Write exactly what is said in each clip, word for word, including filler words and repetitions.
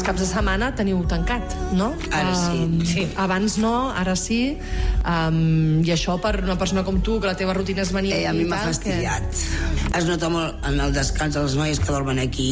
caps de setmana teniu tancat, no? Ara sí. Um, sí. Abans no, ara sí. Um, I això per una persona com tu, que la teva rutina és venir... Eh, a mi m'ha fastidiat. Que... Es nota molt en el descans de les noies que dormen aquí,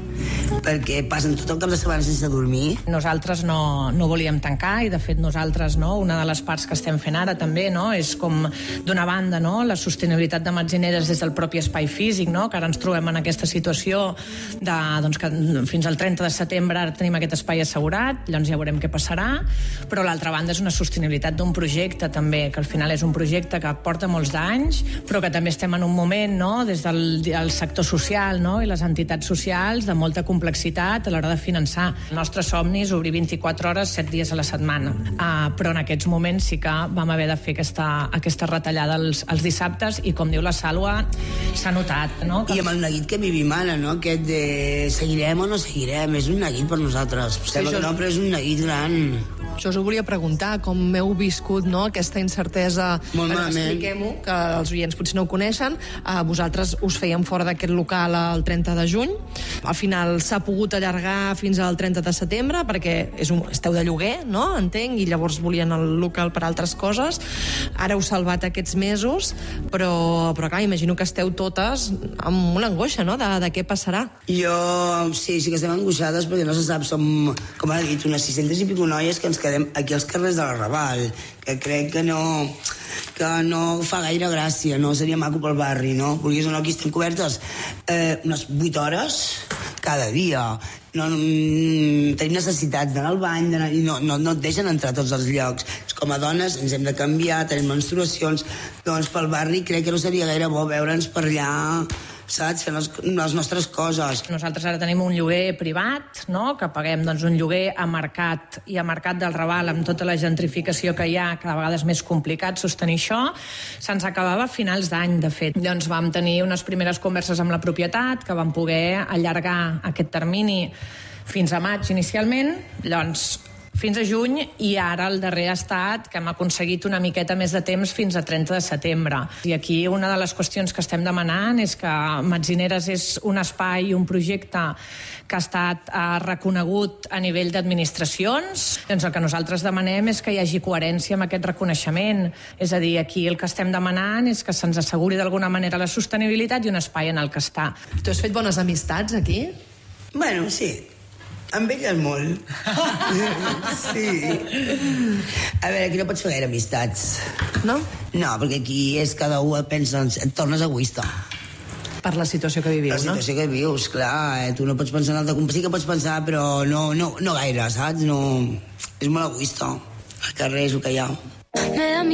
perquè passen tot el cap de setmana sense dormir. Nosaltres no, no volíem tancar i de fet nosaltres, no, una de les parts que estem fent ara també, no, és com d'una banda, no, la sostenibilitat de Metzineres des del propi espai físic, no, que ara ens trobem en aquesta situació de, doncs, que fins al trenta de setembre ara tenim aquest espai assegurat, llavors ja veurem què passarà, però l'altra banda és una sostenibilitat d'un projecte també, que al final és un projecte que porta molts d'anys, però que també estem en un moment, no, des del el sector social, no, i les entitats socials, de molta complexitat a l'hora de finançar. El nostre somni és obrir vint-i-quatre hores, set dies a la setmana. Uh, però en aquests moments sí que vam haver de fer aquesta, aquesta retallada els, els dissabtes i, com diu la Sàlua, s'ha notat, no? I amb el neguit que vivim ara, no? Aquest de seguirem o no seguirem, és un neguit per nosaltres. Sembla que no, però és un neguit gran. Això us ho volia preguntar, com heu viscut, no, aquesta incertesa? Molt malament. Expliquem-ho, que els oients potser no ho coneixen. Uh, vosaltres us fèiem fora d'aquest local el trenta de juny. Al final s'ha pogut allargar fins al trenta de setembre, perquè és un, esteu de lloguer, no?, entenc, i llavors volien el local per altres coses. Ara heu salvat aquests mesos, però, però clar, imagino que esteu totes amb una angoixa, no?, de, de què passarà. Jo, sí, sí que estem angoixades, perquè no se sap, som, com ha dit, unes sis-centes i pico noies que ens quedem aquí als carrers de la Raval, que crec que no, que no fa gaire gràcia, no seria maco pel barri, no? Vulguis o no, aquí estem cobertes eh, unes vuit hores cada dia. No, no, tenim necessitats d'anar al bany, i no, no, no et deixen entrar a tots els llocs. Com a dones ens hem de canviar, tenim menstruacions, doncs pel barri crec que no seria gaire bo veure'ns per allà, saps, fent les, les nostres coses. Nosaltres ara tenim un lloguer privat, no?, que paguem doncs, un lloguer a mercat, i a mercat del Raval, amb tota la gentrificació que hi ha, cada vegada és més complicat sostenir això. Se'ns acabava a finals d'any, de fet. Doncs vam tenir unes primeres converses amb la propietat, que vam poder allargar aquest termini fins a maig inicialment, llavors fins a juny, i ara el darrer ha estat que hem aconseguit una miqueta més de temps fins a trenta de setembre. I aquí una de les qüestions que estem demanant és que Metzineres és un espai i un projecte que ha estat eh, reconegut a nivell d'administracions. Doncs el que nosaltres demanem és que hi hagi coherència amb aquest reconeixement. És a dir, aquí el que estem demanant és que se'ns asseguri d'alguna manera la sostenibilitat i un espai en el que està. Tu has fet bones amistats aquí? Bueno, sí. Amb elles molt. Sí. A veure, aquí no pots fer gaire amistats. No? No, perquè aquí és cada un pensa, et tornes egoista. Per la situació que viviu, no? La situació que vius, clar, eh? Tu no pots pensar en altre... Sí que pots pensar, però no, no, no gaire, saps? No... És molt egoista. Al carrer és el que hi ha.